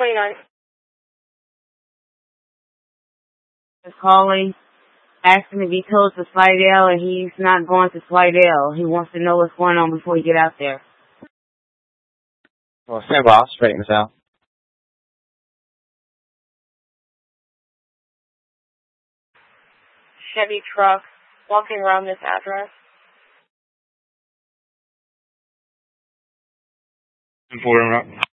29. Is calling, asking if he goes to Slidell, and he's not going to Slidell. He wants to know what's going on before he get out there. Well, stand by. I'll straighten this out. Chevy truck walking around this address. Important.